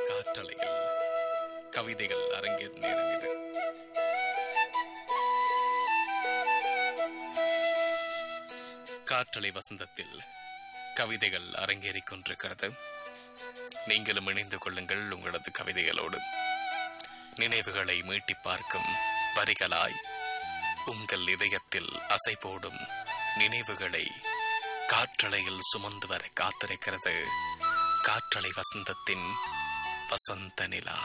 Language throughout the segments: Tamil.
காற்றலையில் கவிதைகள் அரங்கேறும் நேரம் இது. காற்றலை வசந்தத்தில் கவிதைகள் அரங்கேறிக் கொண்டிருக்கிறது. நீங்களும் இணைந்து கொள்ளுங்கள் உங்களது கவிதைகளோடு. நினைவுகளை மீட்டி பார்க்கும் வரிகளாய் உங்கள் இதயத்தில் அசை போடும் நினைவுகளை காற்றலையில் சுமந்து வர காத்திருக்கிறது காற்றலை வசந்தத்தின் வசந்த நிலா.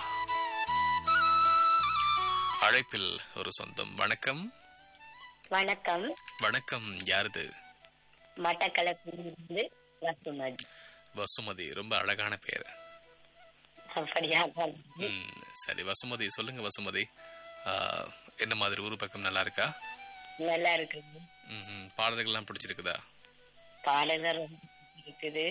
அழைப்பில் ஒரு சொந்தம். வணக்கம். வணக்கம். வணக்கம். யாருது? மட்டக்களப்பிலிருந்து வசுமதி. வசுமதி, ரொம்ப அழகான பேர். சரி வசுமதி, சொல்லுங்க வசுமதி, என்ன மாதிரி ஊரு பக்கம் நல்லா இருக்கா? நல்லா இருக்கு. பாடல்கள்லாம் பிடிச்சிருக்குதா? பாடல்கள் இருக்குது.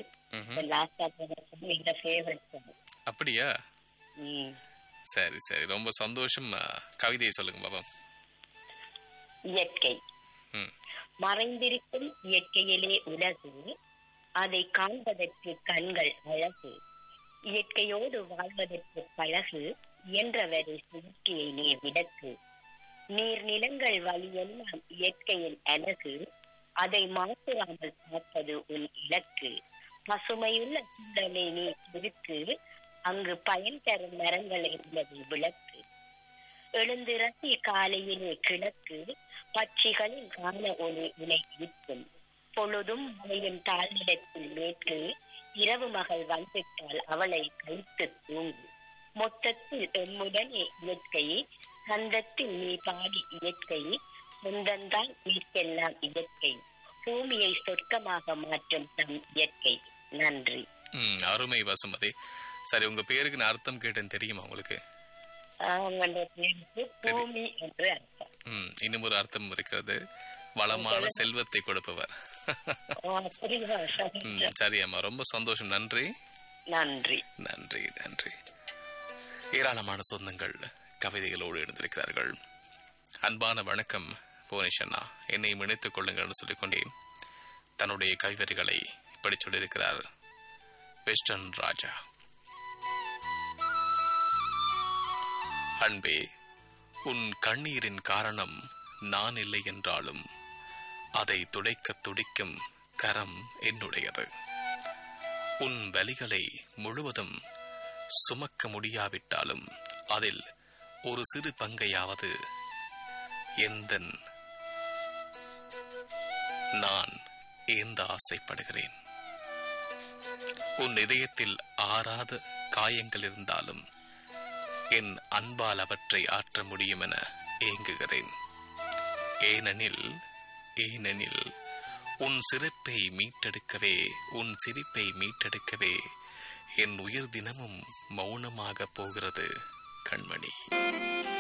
அப்படியா? சரி சரி, ரொம்ப சந்தோஷம். கவிதையை சொல்லுங்க பாபா. இயற்கை. மறைந்திருக்கும் இயற்கையிலே உலகு, அதை காண்பதற்கு கண்கள் அழகு. இயற்கையோடு வாழ்வதற்கு பழகு, இயன்றவரை சிகிச்சையை நீ விடக்கு. நீர் நிலங்கள் வழியெல்லாம் இயற்கையின் அழகு, அதை மாற்றாமல் பார்ப்பது உன் இலக்கு. பசுமையுள்ள சூழலை நீ இருக்கு, அங்கு பயன் தரும் மரங்களை உள்ளது விளக்கு. எழுந்திறங்கி காலையிலே கிழக்கு, பட்சிகளின் காண ஒளி உனை இருக்கும். பொழுதும் மழையும் தாழ்நிலத்தில் மேற்கு, இரவு மகள் வந்துட்டால் அவளை கழித்து தூங்கு. மொத்தத்தில் எம்முடனே இயற்கை, சந்தத்தில் நீ பாடி இயற்கை. சொந்தந்தான் உயிர்க்கெல்லாம் இயற்கை, பூமியை சொர்க்கமாக மாற்றும் தம் இயற்கை. நன்றி. அருமை வசுமதி. சரி, உங்க பேருக்கு நான் அர்த்தம் கேட்டேன், தெரியுமா உங்களுக்கு? பூமி என்று அர்த்தம். இன்னும் ஒரு அர்த்தம் இருக்கிறது, வளமான செல்வத்தை கொடுப்பவர். சரி அம்மா, ரொம்ப சந்தோஷம். நன்றி நன்றி நன்றி நன்றி. ஏராளமான சொந்தங்கள் கவிதைகளோடு எழுந்திருக்கிறார்கள். அன்பான வணக்கம் புவனேஷ் அண்ணா, என்னை இணைத்துக் கொள்ளுங்கள் சொல்லிக்கொண்டே தன்னுடைய கவிதைகளை இப்படி சொல்லியிருக்கிறார் வெஸ்டர்ன் ராஜா. அன்பே, உன் கண்ணீரின் காரணம் நான் இல்லை என்றாலும் அதை துடைக்க துடிக்கும் கரம் என்னுடையது. உன் வலிகளை முழுவதும் சுமக்க முடியாவிட்டாலும் அதில் ஒரு சிறு பங்கையாவது எந்தன் நான் ஏந்த ஆசைப்படுகிறேன். உன் இதயத்தில் ஆறாத காயங்கள் இருந்தாலும் என் அன்பால் அவற்றை ஆற்ற முடியும் என ஏங்குகிறேன். ஏனெனில் உன் சிரிப்பை மீட்டெடுக்கவே என் உயிர் தினமும் மௌனமாக போகிறது கண்மணி.